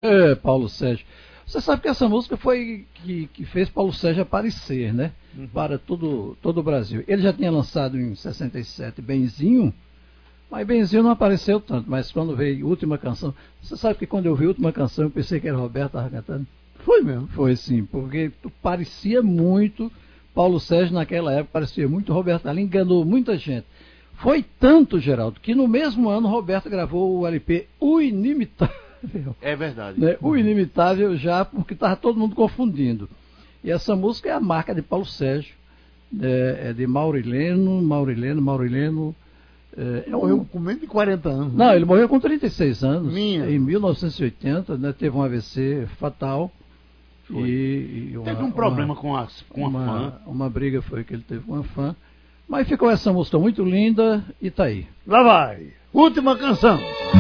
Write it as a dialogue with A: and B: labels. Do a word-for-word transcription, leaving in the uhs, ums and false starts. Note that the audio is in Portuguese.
A: É, Paulo Sérgio. Você sabe que essa música foi que, que fez Paulo Sérgio aparecer, né? Uhum. Para todo, todo o Brasil. Ele já tinha lançado em sessenta e sete Benzinho, mas Benzinho não apareceu tanto. Mas quando veio a última canção, você sabe que quando eu vi a última canção eu pensei que era Roberto que estava cantando?
B: Foi mesmo?
A: Foi sim, porque parecia muito Paulo Sérgio naquela época, parecia muito Roberto. Ela enganou muita gente. Foi tanto, Geraldo, que no mesmo ano Roberto gravou o L P O Inimitável.
B: É verdade.
A: Né? O Inimitável já, porque estava todo mundo confundindo. E essa música é a marca de Paulo Sérgio, é, é de Maurileno, Maurileno, Maurileno. É,
B: ele morreu um... com menos de quarenta anos.
A: Não, né? Ele morreu com trinta e seis anos.
B: Minha.
A: Em mil novecentos e oitenta, né, teve um A V C fatal. E, e uma,
B: teve um problema
A: uma,
B: com a, com a
A: uma,
B: fã.
A: Uma briga foi que ele teve com uma fã. Mas ficou essa música muito linda e tá aí.
B: Lá vai. Última canção.